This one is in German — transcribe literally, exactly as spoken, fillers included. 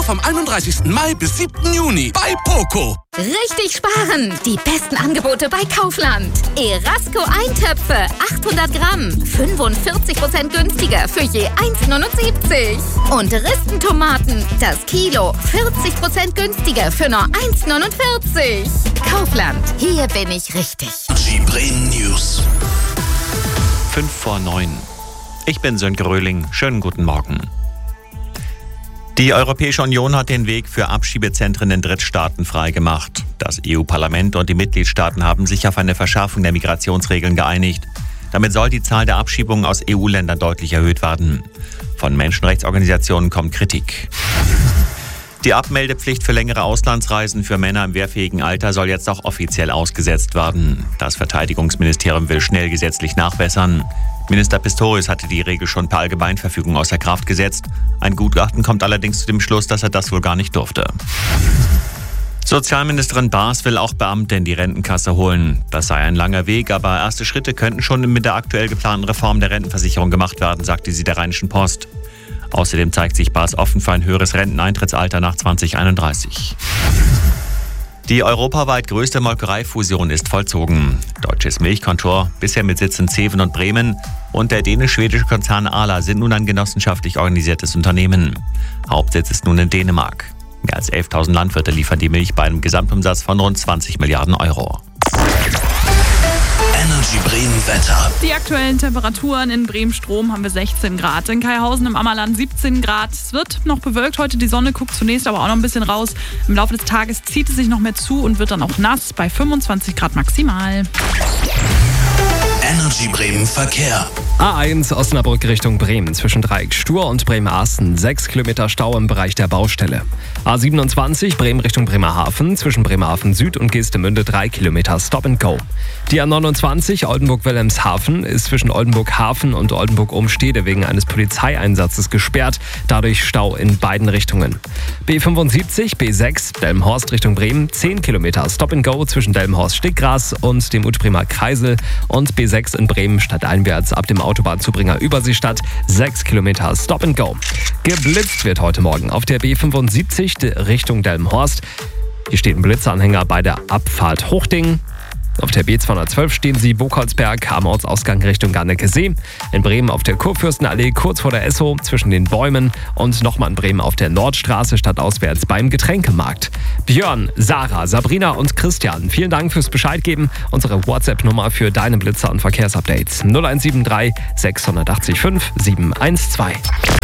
vom einunddreißigsten Mai bis siebten Juni bei Poco. Richtig sparen! Die besten Angebote bei Kaufland. Erasco Eintöpfe, achthundert Gramm, fünfundvierzig Prozent günstiger für je eins Komma neunundsiebzig. Und Ristentomaten, das Kilo, vierzig Prozent günstiger für nur eins Komma neunundvierzig. Kaufland, hier bin ich richtig. Die Bremen News. Fünf vor neun. Ich bin Sönke Röhling. Schönen guten Morgen. Die Europäische Union hat den Weg für Abschiebezentren in Drittstaaten freigemacht. Das E U-Parlament und die Mitgliedstaaten haben sich auf eine Verschärfung der Migrationsregeln geeinigt. Damit soll die Zahl der Abschiebungen aus E U-Ländern deutlich erhöht werden. Von Menschenrechtsorganisationen kommt Kritik. Die Abmeldepflicht für längere Auslandsreisen für Männer im wehrfähigen Alter soll jetzt auch offiziell ausgesetzt werden. Das Verteidigungsministerium will schnell gesetzlich nachbessern. Minister Pistorius hatte die Regel schon per Allgemeinverfügung außer Kraft gesetzt. Ein Gutachten kommt allerdings zu dem Schluss, dass er das wohl gar nicht durfte. Sozialministerin Baas will auch Beamte in die Rentenkasse holen. Das sei ein langer Weg, aber erste Schritte könnten schon mit der aktuell geplanten Reform der Rentenversicherung gemacht werden, sagte sie der Rheinischen Post. Außerdem zeigt sich Baas offen für ein höheres Renteneintrittsalter nach zwanzig einunddreißig. Die europaweit größte Molkereifusion ist vollzogen. Deutsches Milchkontor, bisher mit Sitz in Zeven und Bremen, und der dänisch-schwedische Konzern Arla sind nun ein genossenschaftlich organisiertes Unternehmen. Hauptsitz ist nun in Dänemark. Mehr als elftausend Landwirte liefern die Milch bei einem Gesamtumsatz von rund zwanzig Milliarden Euro. Energy Bremen Wetter. Die aktuellen Temperaturen in Bremen-Strom haben wir sechzehn Grad. In Kaihausen im Ammerland siebzehn Grad. Es wird noch bewölkt heute. Die Sonne guckt zunächst aber auch noch ein bisschen raus. Im Laufe des Tages zieht es sich noch mehr zu und wird dann auch nass bei fünfundzwanzig Grad maximal. Energy Bremen Verkehr. A eins Osnabrück Richtung Bremen zwischen Dreieck Stur und Bremerhaven. sechs Kilometer Stau im Bereich der Baustelle. A siebenundzwanzig Bremen Richtung Bremerhaven zwischen Bremerhaven Süd und Geestemünde drei Kilometer Stop and Go. Die A neunundzwanzig Oldenburg-Wilhelmshaven ist zwischen Oldenburg-Hafen und Oldenburg-Umstede wegen eines Polizeieinsatzes gesperrt. Dadurch Stau in beiden Richtungen. B fünfundsiebzig B sechs Delmenhorst Richtung Bremen zehn Kilometer Stop and Go zwischen Delmenhorst-Stickgras und dem Utbremer Kreisel und B sechs in Bremen stadteinwärts ab dem Autobahnzubringer Überseestadt sechs Kilometer Stop and Go. Geblitzt wird heute Morgen auf der B fünfundsiebzig Richtung Delmenhorst. Hier steht ein Blitzanhänger bei der Abfahrt Hochding. Auf der B zweihundertzwölf stehen Sie Burgholzberg am Ortsausgang Richtung Garnecke-See. In Bremen auf der Kurfürstenallee kurz vor der Esso zwischen den Bäumen und nochmal in Bremen auf der Nordstraße stadtauswärts beim Getränkemarkt. Björn, Sarah, Sabrina und Christian, vielen Dank fürs Bescheid geben. Unsere WhatsApp-Nummer für deine Blitzer und Verkehrsupdates null eins sieben drei sechs acht fünf sieben eins zwei.